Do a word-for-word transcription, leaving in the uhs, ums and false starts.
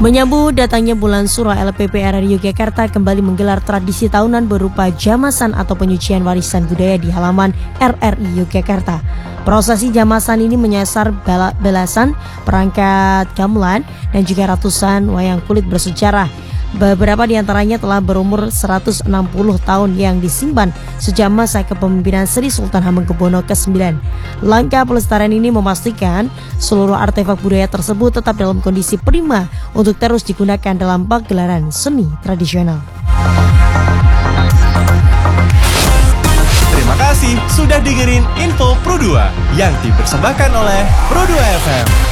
Menyambut datangnya bulan Suro, L P P R R I Yogyakarta kembali menggelar tradisi tahunan berupa jamasan atau penyucian warisan budaya di halaman R R I Yogyakarta. Prosesi jamasan ini menyasar belasan perangkat gamelan dan juga ratusan wayang kulit bersejarah. Beberapa di antaranya telah berumur seratus enam puluh tahun yang disimpan sejak masa kepemimpinan Sri Sultan Hamengkubuwono kesembilan. Langkah pelestarian ini memastikan seluruh artefak budaya tersebut tetap dalam kondisi prima untuk terus digunakan dalam pagelaran seni tradisional. Terima kasih sudah dengerin Info Pro dua yang dipersembahkan oleh Pro dua F M.